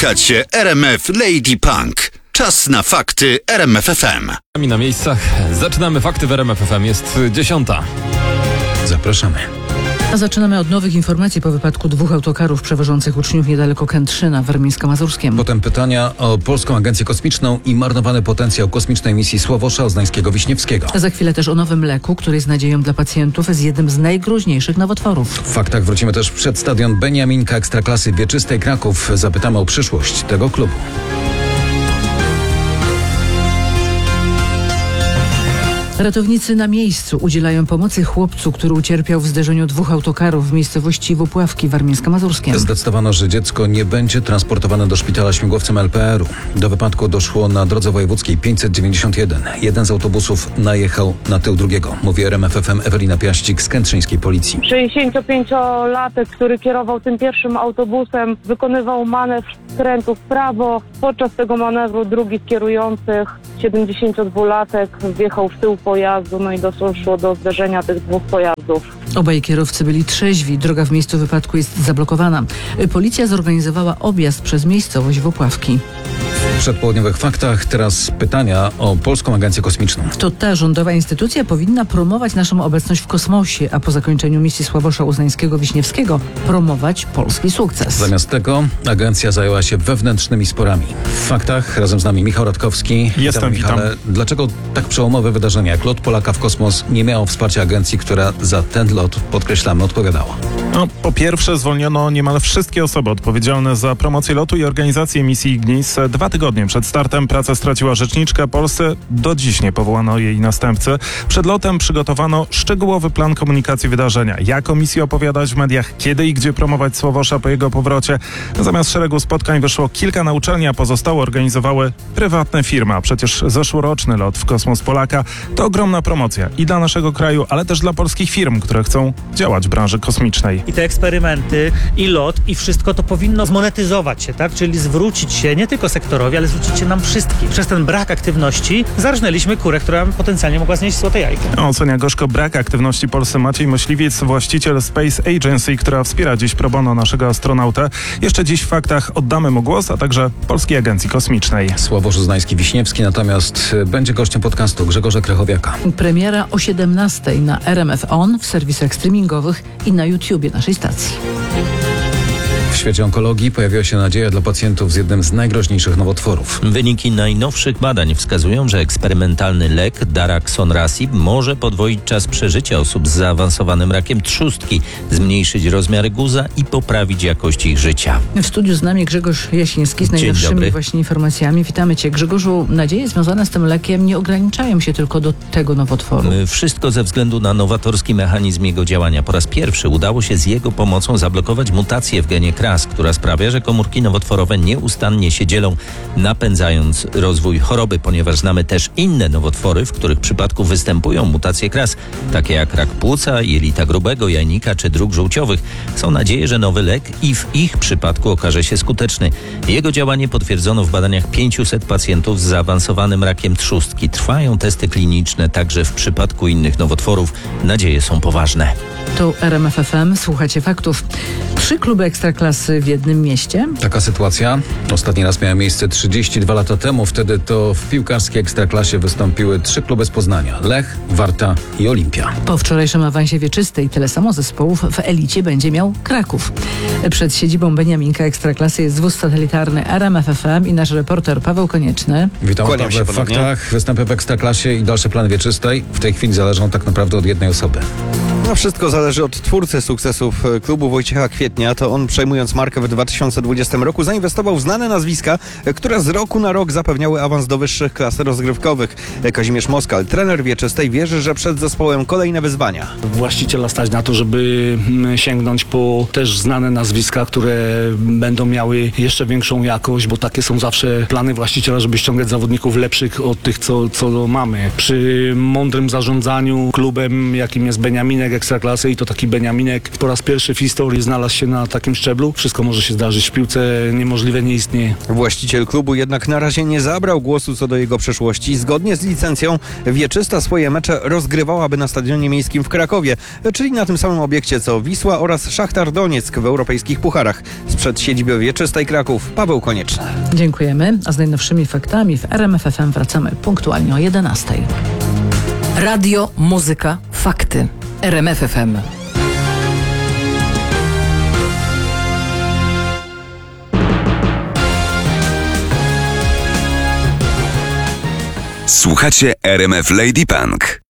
Słuchacie RMF Lady Punk. Czas na fakty RMF FM. Na miejscach zaczynamy fakty w RMF FM. Jest 10. Zapraszamy. A zaczynamy od nowych informacji po wypadku 2 autokarów przewożących uczniów niedaleko Kętrzyna w Warmińsko-Mazurskiem. Potem pytania o Polską Agencję Kosmiczną i marnowany potencjał kosmicznej misji Sławosza Oznańskiego-Wiśniewskiego. Za chwilę też o nowym leku, który jest nadzieją dla pacjentów z jednym z najgroźniejszych nowotworów. W faktach wrócimy też przed stadion Beniaminka Ekstraklasy Wieczystej Kraków. Zapytamy o przyszłość tego klubu. Ratownicy na miejscu udzielają pomocy chłopcu, który ucierpiał w zderzeniu 2 autokarów w miejscowości Wopławki warmińsko-mazurskie. Zdecydowano, że dziecko nie będzie transportowane do szpitala śmigłowcem LPR-u. Do wypadku doszło na drodze wojewódzkiej 591. Jeden z autobusów najechał na tył drugiego. Mówi RMF FM Ewelina Piaścik z kętrzyńskiej policji. 65-latek, który kierował tym pierwszym autobusem, wykonywał manewr skrętu w prawo. Podczas tego manewru drugi z kierujących, 72-latek, wjechał w tył pojazdu, no i doszło do zderzenia tych 2 pojazdów. Obaj kierowcy byli trzeźwi. Droga w miejscu wypadku jest zablokowana. Policja zorganizowała objazd przez miejscowość Wopławki. W przedpołudniowych faktach teraz pytania o Polską Agencję Kosmiczną. To ta rządowa instytucja powinna promować naszą obecność w kosmosie, a po zakończeniu misji Sławosza Oznańskiego-Wiśniewskiego promować polski sukces. Zamiast tego agencja zajęła się wewnętrznymi sporami. W faktach razem z nami Michał Radkowski. Witam. Dlaczego tak przełomowe wydarzenia jak lot Polaka w kosmos nie miało wsparcia agencji, która za ten lot, podkreślamy, odpowiadała? No, po pierwsze zwolniono niemal wszystkie osoby odpowiedzialne za promocję lotu i organizację misji Ignis. 2 tygodnie przed startem pracę straciła rzeczniczka Polsce. Do dziś nie powołano jej następcy. Przed lotem przygotowano szczegółowy plan komunikacji wydarzenia. Jak o misji opowiadać w mediach, kiedy i gdzie promować Sławosza po jego powrocie. Zamiast szeregu spotkań wyszło kilka na uczelni, a pozostałe organizowały prywatne firmy. A przecież zeszłoroczny lot w kosmos Polaka to ogromna promocja i dla naszego kraju, ale też dla polskich firm, które chcą działać w branży kosmicznej. I te eksperymenty, i lot, i wszystko to powinno zmonetyzować się, tak? Czyli zwrócić się nie tylko sektorowi, ale zwrócić się nam wszystkim. Przez ten brak aktywności zarżnęliśmy kurę, która potencjalnie mogła znieść złote jajko. Ocenia gorzko brak aktywności Polsce Maciej Myśliwiec, właściciel Space Agency, która wspiera dziś pro bono naszego astronautę. Jeszcze dziś w faktach oddamy mu głos, a także Polskiej Agencji Kosmicznej. Sławosz Oznański-Wiśniewski natomiast będzie gościem podcastu Grzegorza Krychowiaka. Premiera o 17:00 na RMF On, w serwisach streamingowych i na YouTubie naszej stacji. W świecie onkologii pojawiła się nadzieja dla pacjentów z jednym z najgroźniejszych nowotworów. Wyniki najnowszych badań wskazują, że eksperymentalny lek Daraxonrasib może podwoić czas przeżycia osób z zaawansowanym rakiem trzustki, zmniejszyć rozmiary guza i poprawić jakość ich życia. W studiu z nami Grzegorz Jasiński z najnowszymi właśnie informacjami. Witamy Cię, Grzegorzu. Nadzieje związane z tym lekiem nie ograniczają się tylko do tego nowotworu. Wszystko ze względu na nowatorski mechanizm jego działania. Po raz pierwszy udało się z jego pomocą zablokować mutację w genie KRAS, która sprawia, że komórki nowotworowe nieustannie się dzielą, napędzając rozwój choroby, ponieważ znamy też inne nowotwory, w których przypadku występują mutacje KRAS, takie jak rak płuca, jelita grubego, jajnika czy dróg żółciowych. Są nadzieje, że nowy lek i w ich przypadku okaże się skuteczny. Jego działanie potwierdzono w badaniach 500 pacjentów z zaawansowanym rakiem trzustki. Trwają testy kliniczne także w przypadku innych nowotworów. Nadzieje są poważne. Tu RMF FM, słuchacie faktów. 3 kluby ekstraklasy w jednym mieście. Taka sytuacja ostatni raz miała miejsce 32 lata temu. Wtedy to w piłkarskiej ekstraklasie wystąpiły 3 kluby z Poznania: Lech, Warta i Olimpia. Po wczorajszym awansie Wieczystej tyle samo zespołów w elicie będzie miał Kraków. Przed siedzibą Beniaminka Ekstraklasy jest wóz satelitarny RMF FM i nasz reporter Paweł Konieczny. Witam w faktach. Występy w ekstraklasie i dalsze plany Wieczystej w tej chwili zależą tak naprawdę od jednej osoby. No wszystko zależy od twórcy sukcesów klubu Wojciecha Kwietnia. To on, przejmując markę w 2020 roku, zainwestował w znane nazwiska, które z roku na rok zapewniały awans do wyższych klas rozgrywkowych. Kazimierz Moskal, trener Wieczystej, wierzy, że przed zespołem kolejne wyzwania. Właściciela stać na to, żeby sięgnąć po też znane nazwiska, które będą miały jeszcze większą jakość, bo takie są zawsze plany właściciela, żeby ściągać zawodników lepszych od tych, co mamy. Przy mądrym zarządzaniu klubem, jakim jest Beniaminek Ekstraklasy i to taki Beniaminek po raz pierwszy w historii znalazł się na takim szczeblu. Wszystko może się zdarzyć w piłce, niemożliwe nie istnieje. Właściciel klubu jednak na razie nie zabrał głosu co do jego przeszłości. Zgodnie z licencją Wieczysta swoje mecze rozgrywałaby na Stadionie Miejskim w Krakowie, czyli na tym samym obiekcie co Wisła oraz Szachtar Donieck w europejskich pucharach. Sprzed siedziby Wieczystej Kraków, Paweł Konieczny. Dziękujemy. A z najnowszymi faktami w RMF FM wracamy punktualnie o 11:00. Radio, muzyka, fakty. RMF FM. Słuchacie RMF Lady Punk.